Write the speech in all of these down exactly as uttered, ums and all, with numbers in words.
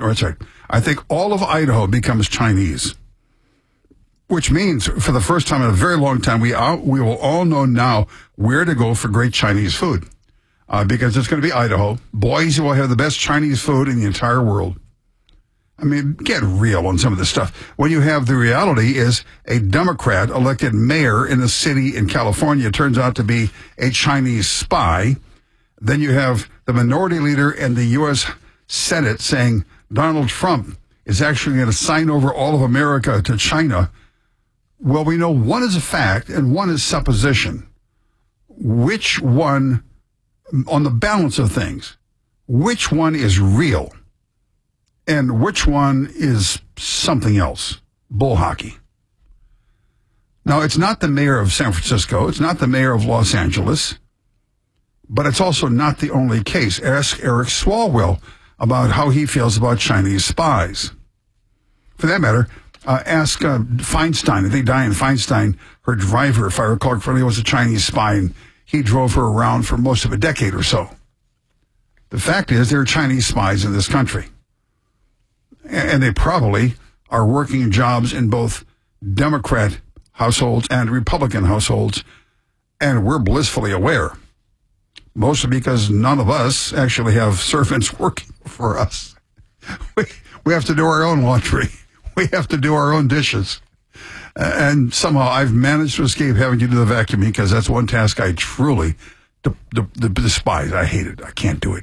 Oh, that's right. I think all of Idaho becomes Chinese, which means for the first time in a very long time, we all, we will all know now where to go for great Chinese food. Uh, because it's going to be Idaho. Boise will have the best Chinese food in the entire world. I mean, get real on some of this stuff. When you have the reality is a Democrat elected mayor in a city in California turns out to be a Chinese spy. Then you have the minority leader in the U S Senate saying Donald Trump is actually going to sign over all of America to China. Well, we know one is a fact and one is supposition. Which one, on the balance of things, which one is real and which one is something else? Bull hockey. Now, it's not the mayor of San Francisco. It's not the mayor of Los Angeles. But it's also not the only case. Ask Eric Swalwell about how he feels about Chinese spies. For that matter, uh, ask uh, Feinstein. I think Dianne Feinstein, her driver, if I recall correctly, was a Chinese spy, and he drove her around for most of a decade or so. The fact is, there are Chinese spies in this country. And they probably are working jobs in both Democrat households and Republican households, and we're blissfully aware. Mostly because none of us actually have servants working for us. We, we have to do our own laundry. We have to do our own dishes. And somehow I've managed to escape having to do the vacuuming because that's one task I truly d- d- d- despise. I hate it. I can't do it.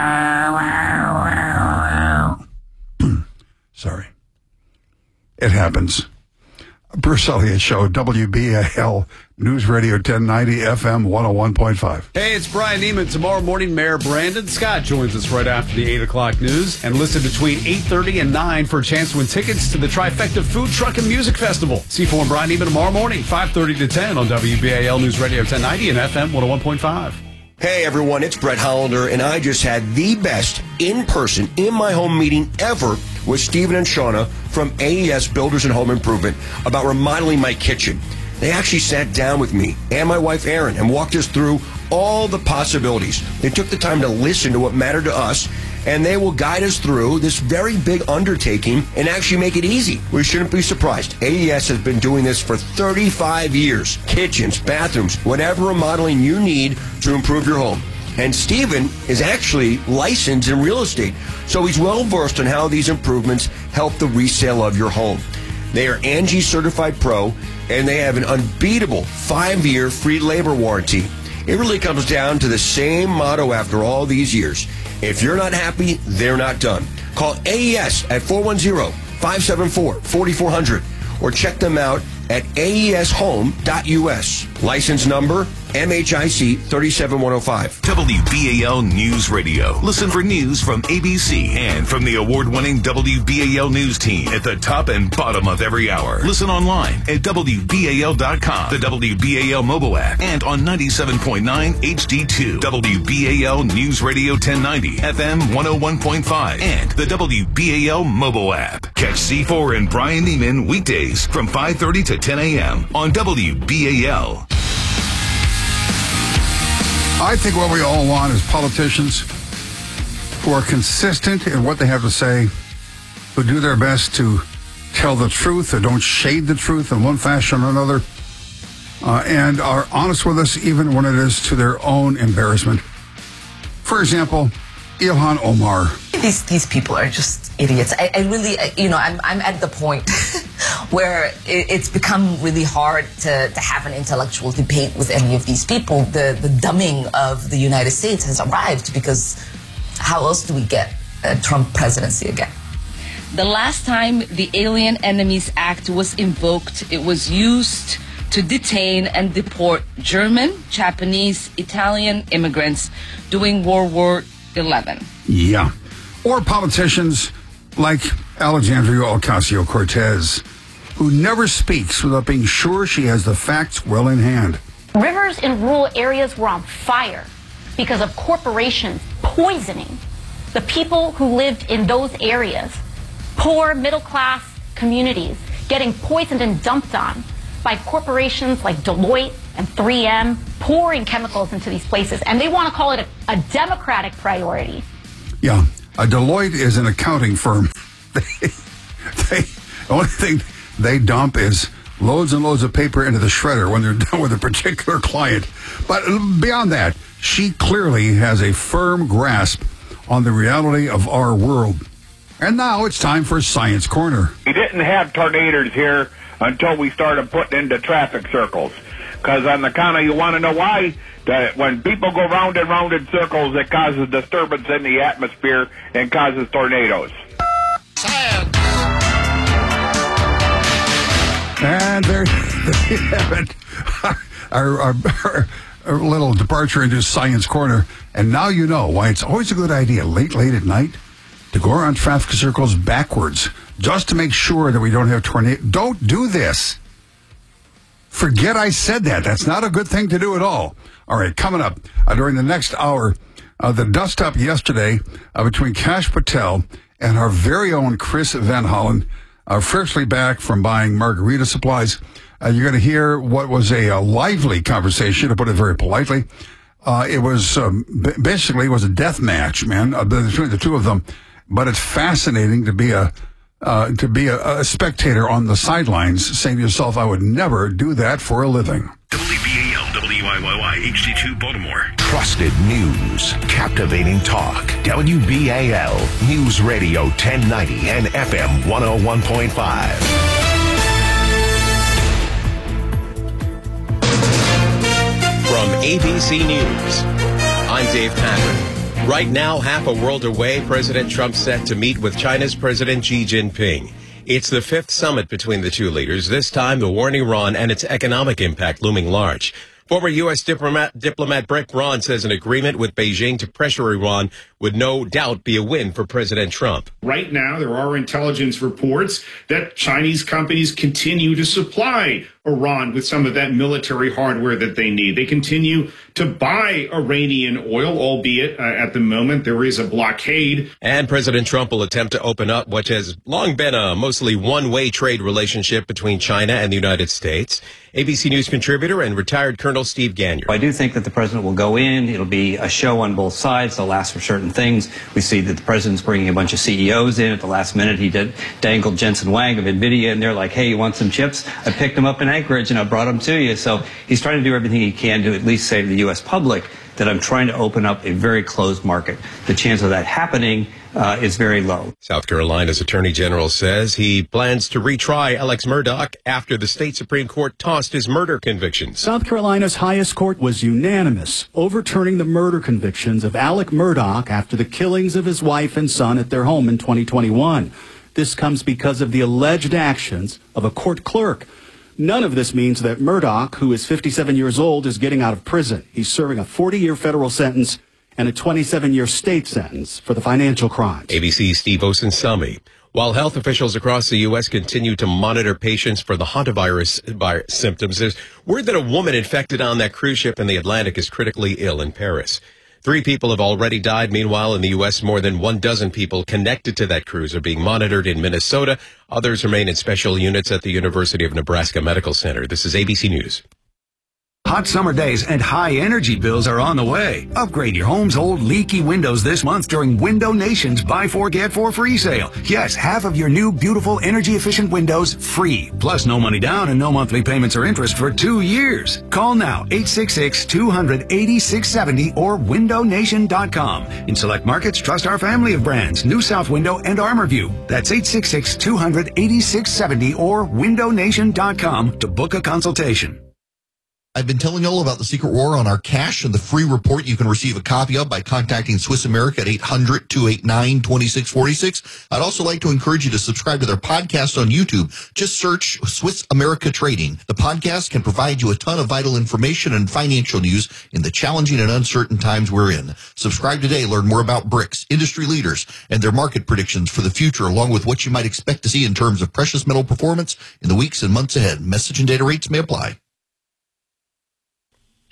Sorry. It happens. Bruce Elliott Show, W B A L News Radio ten ninety F M one oh one point five. Hey, it's Brian Neiman. Tomorrow morning, Mayor Brandon Scott joins us right after the eight o'clock news. And listen between eight thirty and nine for a chance to win tickets to the Trifecta Food Truck and Music Festival. C four and Brian Neiman tomorrow morning, five thirty to ten on W B A L News Radio ten ninety and F M one oh one point five. Hey everyone, it's Brett Hollander, and I just had the best in-person, in-my-home meeting ever with Stephen and Shauna from A E S Builders and Home Improvement about remodeling my kitchen. They actually sat down with me and my wife Erin and walked us through all the possibilities. They took the time to listen to what mattered to us, and they will guide us through this very big undertaking and actually make it easy. We shouldn't be surprised. A E S has been doing this for thirty-five years. Kitchens, bathrooms, whatever remodeling you need to improve your home. And Stephen is actually licensed in real estate, so he's well versed on how these improvements help the resale of your home. They are Angie Certified Pro, and they have an unbeatable five-year free labor warranty. It really comes down to the same motto after all these years. If you're not happy, they're not done. Call A E S at four one zero, five seven four, four four zero zero or check them out at A E S home dot U S. License number M H I C three seven one oh five. W B A L News Radio. Listen for news from A B C and from the award-winning W B A L News team at the top and bottom of every hour. Listen online at W B A L dot com, the W B A L mobile app, and on ninety-seven point nine H D two. W B A L News Radio ten ninety, F M one oh one point five, and the W B A L mobile app. Catch C four and Brian Neiman weekdays from five thirty to ten a.m. on W B A L. I think what we all want is politicians who are consistent in what they have to say, who do their best to tell the truth or don't shade the truth in one fashion or another, uh, and are honest with us even when it is to their own embarrassment. For example, Ilhan Omar. These these people are just idiots. I, I really, you know, I'm I'm at the point where it, it's become really hard to, to have an intellectual debate with any of these people. The the dumbing of the United States has arrived, because how else do we get a Trump presidency again? The last time the Alien Enemies Act was invoked, it was used to detain and deport German, Japanese, Italian immigrants during World War Eleven. Yeah. Or politicians like Alexandria Ocasio-Cortez, who never speaks without being sure she has the facts well in hand. Rivers in rural areas were on fire because of corporations poisoning the people who lived in those areas. Poor middle-class communities getting poisoned and dumped on by corporations like Deloitte and three M, pouring chemicals into these places. And they want to call it a, a democratic priority. Yeah. Uh, Deloitte is an accounting firm. they, they, the only thing they dump is loads and loads of paper into the shredder when they're done with a particular client. But beyond that, she clearly has a firm grasp on the reality of our world. And now it's time for Science Corner. We didn't have tornadoes here until we started putting into traffic circles. Because on the count of, you want to know why? That when people go round and round in circles, it causes disturbance in the atmosphere and causes tornadoes. Science. And there, there you have it. Our, our, our, our little departure into Science Corner. And now you know why it's always a good idea late, late at night to go around traffic circles backwards just to make sure that we don't have tornadoes. Don't do this. Forget I said that. That's not a good thing to do at all. All right, coming up uh, during the next hour, uh, the dust-up yesterday uh, between Kash Patel and our very own Chris Van Hollen, uh, freshly back from buying margarita supplies. Uh, you're going to hear what was a, a lively conversation, to put it very politely. Uh, it was um, b- basically it was a death match, man, uh, between the two of them. But it's fascinating to be a uh, to be a, a spectator on the sidelines, saying to yourself, "I would never do that for a living." W B A L, W I Y Y, H D two, Baltimore. Trusted news, captivating talk. W B A L News Radio ten ninety and F M one oh one point five. From A B C News, I'm Dave Patrick. Right now, half a world away, President Trump set to meet with China's President Xi Jinping. It's the fifth summit between the two leaders, this time the war in Iran and its economic impact looming large. Former U S diplomat, diplomat Brett Braun says an agreement with Beijing to pressure Iran would no doubt be a win for President Trump. Right now, there are intelligence reports that Chinese companies continue to supply Iran with some of that military hardware that they need. They continue to buy Iranian oil, albeit uh, at the moment there is a blockade. And President Trump will attempt to open up what has long been a mostly one-way trade relationship between China and the United States. A B C News contributor and retired Colonel Steve Gagnon. I do think that the president will go in. It'll be a show on both sides. They'll ask for certain things. We see that the president's bringing a bunch of C E Os in. At the last minute, he did dangled Jensen Huang of NVIDIA, and they're like, hey, you want some chips? I picked them up in Anchorage, and I brought them to you. So he's trying to do everything he can to at least say to the U S public that I'm trying to open up a very closed market. The chance of that happening uh, is very low. South Carolina's Attorney General says he plans to retry Alex Murdaugh after the state Supreme Court tossed his murder convictions. South Carolina's highest court was unanimous, overturning the murder convictions of Alec Murdaugh after the killings of his wife and son at their home in twenty twenty-one. This comes because of the alleged actions of a court clerk. None of this means that Murdaugh, who is fifty-seven years old, is getting out of prison. He's serving a forty-year federal sentence and a twenty-seven-year state sentence for the financial crimes. A B C's Steve Osunsami. While health officials across the U S continue to monitor patients for the hantavirus virus symptoms, there's word that a woman infected on that cruise ship in the Atlantic is critically ill in Paris. Three people have already died. Meanwhile, in the U S, more than one dozen people connected to that cruise are being monitored in Minnesota. Others remain in special units at the University of Nebraska Medical Center. This is A B C News. Hot summer days and high energy bills are on the way. Upgrade your home's old leaky windows this month during Window Nation's Buy Four, Get Four free sale. Yes, half of your new, beautiful, energy-efficient windows free. Plus no money down and no monthly payments or interest for two years. Call now, eight six six, two hundred, eighty-six seventy or window nation dot com. In select markets, trust our family of brands, New South Window and ArmorView. That's eight six six, two hundred, eighty-six seventy or window nation dot com to book a consultation. I've been telling you all about the Secret War on our cash and the free report you can receive a copy of by contacting Swiss America at eight hundred, two eight nine, two six four six. I'd also like to encourage you to subscribe to their podcast on YouTube. Just search Swiss America Trading. The podcast can provide you a ton of vital information and financial news in the challenging and uncertain times we're in. Subscribe today. Learn more about BRICS, industry leaders, and their market predictions for the future, along with what you might expect to see in terms of precious metal performance in the weeks and months ahead. Message and data rates may apply.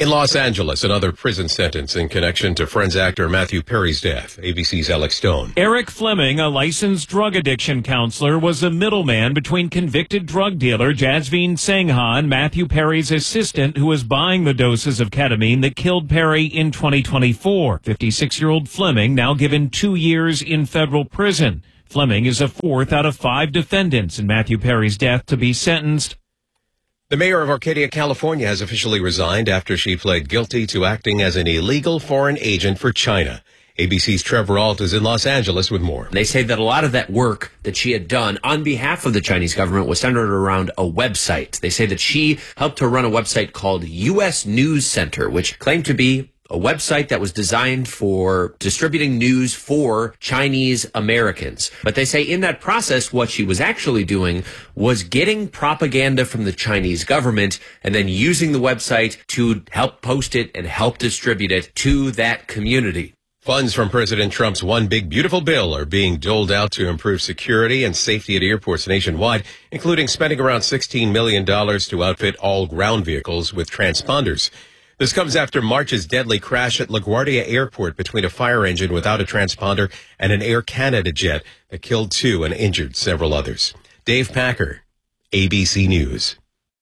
In Los Angeles, another prison sentence in connection to Friends actor Matthew Perry's death. A B C's Alex Stone. Eric Fleming, a licensed drug addiction counselor, was the middleman between convicted drug dealer Jasveen Sangha and Matthew Perry's assistant, who was buying the doses of ketamine that killed Perry in twenty twenty-four. fifty-six-year-old Fleming now given two years in federal prison. Fleming is a fourth out of five defendants in Matthew Perry's death to be sentenced. The mayor of Arcadia, California, has officially resigned after she pled guilty to acting as an illegal foreign agent for China. A B C's Trevor Ault is in Los Angeles with more. They say that a lot of that work that she had done on behalf of the Chinese government was centered around a website. They say that she helped to run a website called U S News Center, which claimed to be a website that was designed for distributing news for Chinese Americans. But they say in that process, what she was actually doing was getting propaganda from the Chinese government and then using the website to help post it and help distribute it to that community. Funds from President Trump's One Big Beautiful Bill are being doled out to improve security and safety at airports nationwide, including spending around sixteen million dollars to outfit all ground vehicles with transponders. This comes after March's deadly crash at LaGuardia Airport between a fire engine without a transponder and an Air Canada jet that killed two and injured several others. Dave Packer, A B C News.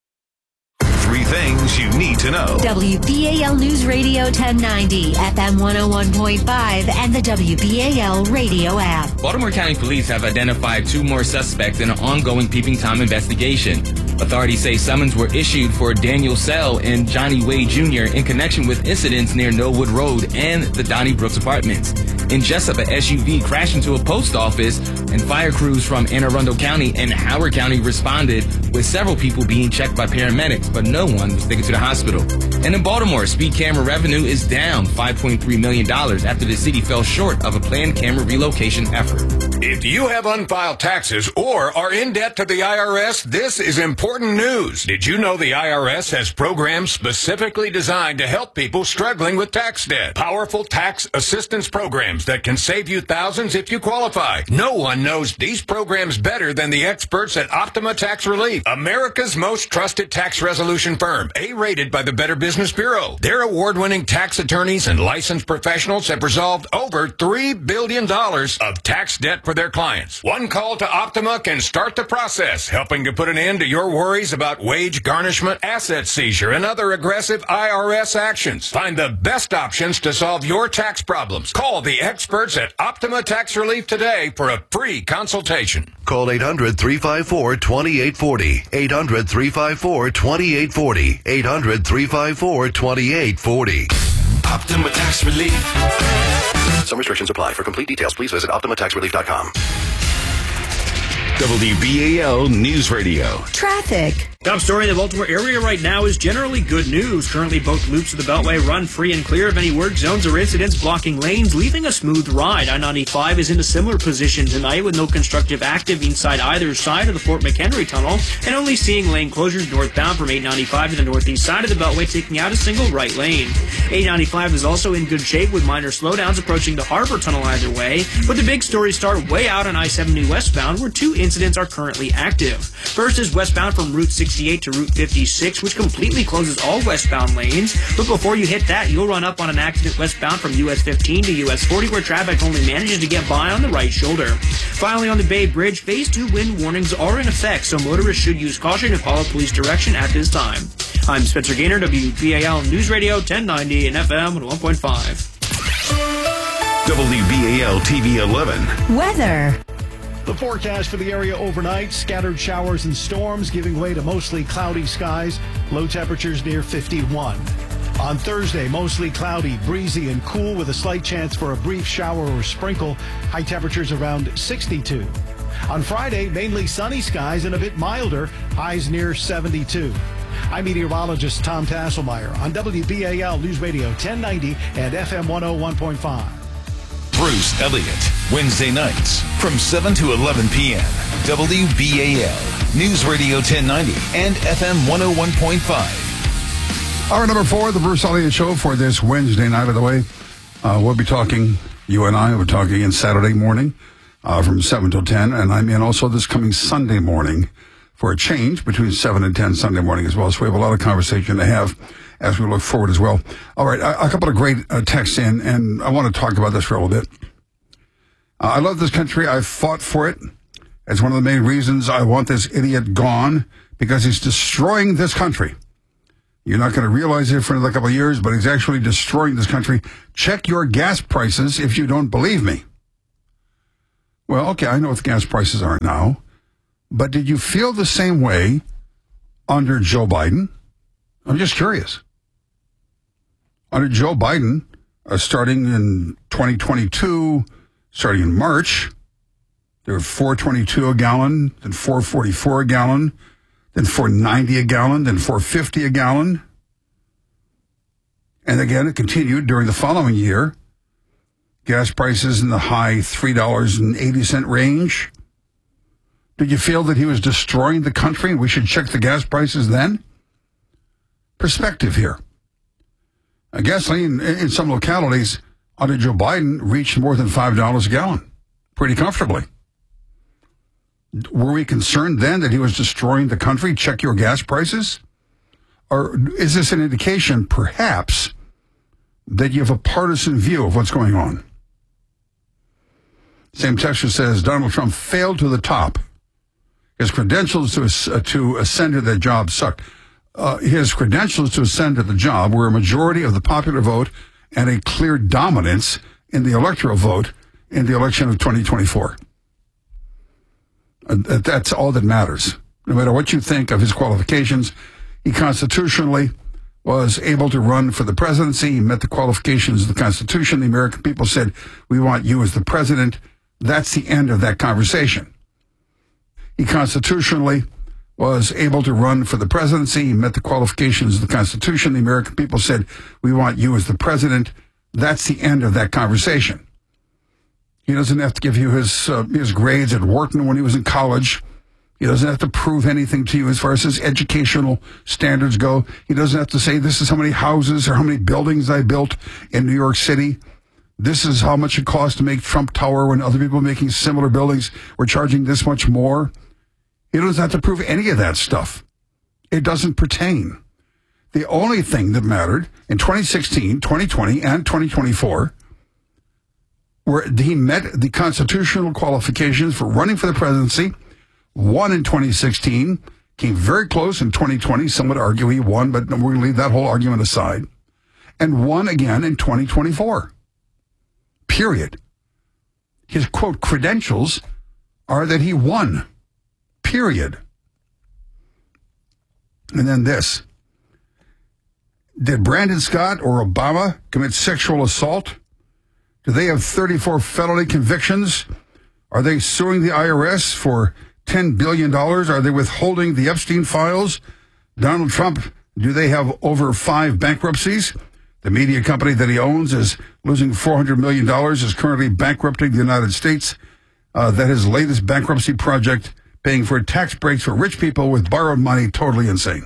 Three things you need to know. W B A L News Radio ten ninety, F M one oh one point five, and the W B A L radio app. Baltimore County Police have identified two more suspects in an ongoing Peeping Tom investigation. Authorities say summons were issued for Daniel Sell and Johnny Wade Junior in connection with incidents near Knollwood Road and the Donnie Brooks Apartments. In Jessup, a S U V crashed into a post office, and fire crews from Anne Arundel County and Howard County responded, with several people being checked by paramedics, but no one was taken to the hospital. And in Baltimore, speed camera revenue is down five point three million dollars after the city fell short of a planned camera relocation effort. If you have unfiled taxes or are in debt to the I R S, this is important news. Did you know the I R S has programs specifically designed to help people struggling with tax debt? Powerful tax assistance programs that can save you thousands if you qualify. No one knows these programs better than the experts at Optima Tax Relief, America's most trusted tax resolution firm, A-rated by the Better Business Bureau. Their award-winning tax attorneys and licensed professionals have resolved over three billion dollars of tax debt for their clients. One call to Optima can start the process, helping to put an end to your worries about wage garnishment, asset seizure, and other aggressive I R S actions. Find the best options to solve your tax problems. Call the experts at Optima Tax Relief today for a free consultation. Call eight hundred, three five four, two eight four zero. eight hundred, three five four, two eight four zero. eight hundred, three five four, two eight four zero. Optima Tax Relief. Some restrictions apply. For complete details, please visit optima tax relief dot com. W B A L News Radio. Traffic. Top story in the Baltimore area right now is generally good news. Currently, both loops of the Beltway run free and clear of any work zones or incidents blocking lanes, leaving a smooth ride. I ninety-five is in a similar position tonight with no constructive active inside either side of the Fort McHenry Tunnel and only seeing lane closures northbound from eight ninety-five to the northeast side of the Beltway, taking out a single right lane. eight ninety-five is also in good shape with minor slowdowns approaching the Harbor Tunnel either way, but the big stories start way out on I seventy westbound where two incidents are currently active. First is westbound from Route sixty-eight to Route fifty-six, which completely closes all westbound lanes. But before you hit that, you'll run up on an accident westbound from U S fifteen to U S forty, where traffic only manages to get by on the right shoulder. Finally, on the Bay Bridge, Phase two wind warnings are in effect, so motorists should use caution and follow police direction at this time. I'm Spencer Gaynor, W B A L News Radio ten ninety and F M one oh one point five. W B A L T V eleven. Weather. The forecast for the area overnight, scattered showers and storms giving way to mostly cloudy skies, low temperatures near fifty-one. On Thursday, mostly cloudy, breezy, and cool with a slight chance for a brief shower or sprinkle, high temperatures around sixty-two. On Friday, mainly sunny skies and a bit milder, highs near seventy-two. I'm meteorologist Tom Tasselmeyer on W B A L News Radio ten ninety and F M one oh one point five. Bruce Elliott, Wednesday nights from seven to eleven p.m. W B A L News Radio ten ninety and F M one oh one point five. Hour number four, the Bruce Elliott Show for this Wednesday night. By the way, uh, we'll be talking, you and I will be talking again Saturday morning uh, from seven till ten, and I'm in also this coming Sunday morning for a change between seven and ten Sunday morning as well. So we have a lot of conversation to have as we look forward as well. All right, a, a couple of great uh, texts in, and I want to talk about this for a little bit. Uh, I love this country. I've fought for it. It's one of the main reasons I want this idiot gone, because he's destroying this country. You're not going to realize it for another couple of years, but he's actually destroying this country. Check your gas prices if you don't believe me. Well, okay, I know what the gas prices are now, but did you feel the same way under Joe Biden? I'm just curious. Under Joe Biden, uh, starting in twenty twenty-two, starting in March, there were four twenty-two a gallon, then four forty-four a gallon, then four ninety a gallon, then four fifty a gallon. And again, it continued during the following year. Gas prices in the high three dollars and eighty cents range. Did you feel that he was destroying the country and we should check the gas prices then? Perspective here. Uh, gasoline in some localities under Joe Biden reached more than five dollars a gallon, pretty comfortably. Were we concerned then that he was destroying the country? Check your gas prices? Or is this an indication, perhaps, that you have a partisan view of what's going on? Same texture says, Donald Trump failed to the top. His credentials to, uh, to ascend to that job sucked. Uh, his credentials to ascend to the job were a majority of the popular vote and a clear dominance in the electoral vote in the election of twenty twenty-four. Uh, that's all that matters. No matter what you think of his qualifications, he constitutionally was able to run for the presidency. He met the qualifications of the Constitution. The American people said, we want you as the president. That's the end of that conversation. He constitutionally was able to run for the presidency. He met the qualifications of the Constitution. The American people said, we want you as the president. That's the end of that conversation. He doesn't have to give you his uh, his grades at Wharton when he was in college. He doesn't have to prove anything to you as far as his educational standards go. He doesn't have to say, this is how many houses or how many buildings I built in New York City. This is how much it cost to make Trump Tower when other people making similar buildings were charging this much more. He doesn't have to prove any of that stuff. It doesn't pertain. The only thing that mattered in twenty sixteen, twenty twenty, and twenty twenty-four where he met the constitutional qualifications for running for the presidency, won in twenty sixteen, came very close in twenty twenty. Some would argue he won, but we're going to leave that whole argument aside, and won again in twenty twenty-four. Period. His, quote, credentials are that he won. Period. And then this. Did Brandon Scott or Obama commit sexual assault? Do they have thirty-four felony convictions? Are they suing the I R S for ten billion dollars? Are they withholding the Epstein files? Donald Trump, do they have over five bankruptcies? The media company that he owns is losing four hundred million dollars, is currently bankrupting the United States. Uh, that his latest bankruptcy project, paying for tax breaks for rich people with borrowed money, totally insane.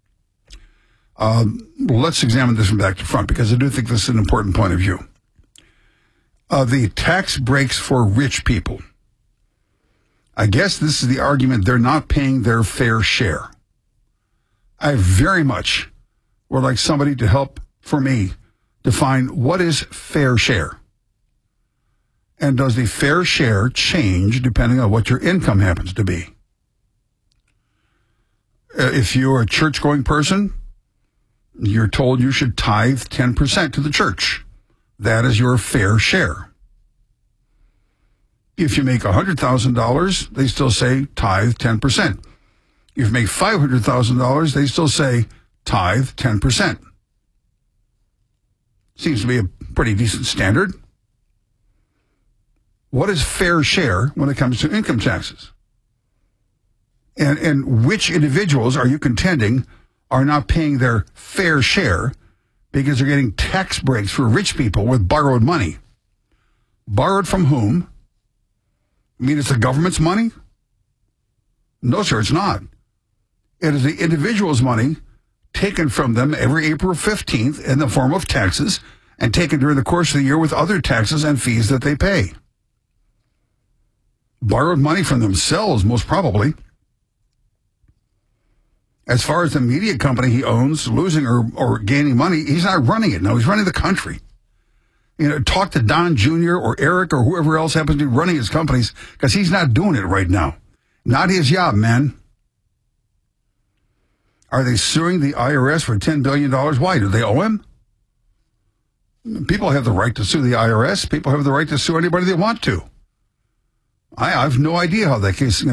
Um, let's examine this from back to front, because I do think this is an important point of view. Uh, the tax breaks for rich people. I guess this is the argument they're not paying their fair share. I very much would like somebody to help, for me, define what is fair share. And does the fair share change depending on what your income happens to be? Uh, if you're a church-going person, you're told you should tithe ten percent to the church. That is your fair share. If you make one hundred thousand dollars, they still say tithe ten percent. If you make five hundred thousand dollars, they still say tithe ten percent. Seems to be a pretty decent standard. What is fair share when it comes to income taxes? And, and which individuals are you contending are not paying their fair share because they're getting tax breaks for rich people with borrowed money? Borrowed from whom? I mean, it's the government's money? No, sir, it's not. It is the individual's money taken from them every April fifteenth in the form of taxes and taken during the course of the year with other taxes and fees that they pay. Borrowed money from themselves, most probably. As far as the media company he owns losing or, or gaining money, he's not running it. No, he's running the country. You know, talk to Don Junior or Eric or whoever else happens to be running his companies, because he's not doing it right now. Not his job, man. Are they suing the I R S for ten billion dollars? Why? Do they owe him? People have the right to sue the I R S. People have the right to sue anybody they want to. I, I have no idea how that case is going